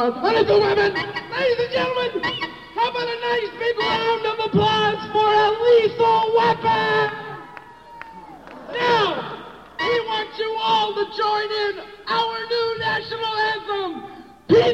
Ladies and gentlemen, how about a nice big round of applause for a lethal weapon? Now, we want you all to join in